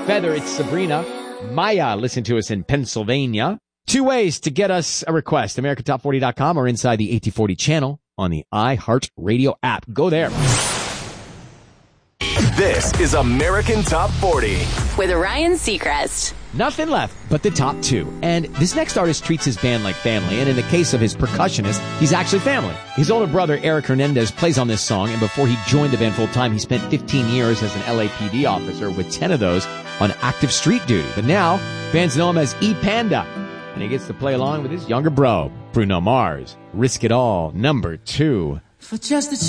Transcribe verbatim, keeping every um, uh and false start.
Feather, it's Sabrina. Maya, listen to us in Pennsylvania. Two ways to get us a request, America Top forty dot com or inside the eighty forty channel on the iHeartRadio app. Go there. This is American Top forty. With Ryan Seacrest. Nothing left but the top two. And this next artist treats his band like family, and in the case of his percussionist, he's actually family. His older brother, Eric Hernandez, plays on this song, and before he joined the band full-time, he spent fifteen years as an L A P D officer, with ten of those on active street duty. But now, fans know him as E Panda, and he gets to play along with his younger bro, Bruno Mars. Risk It All, number two. For just the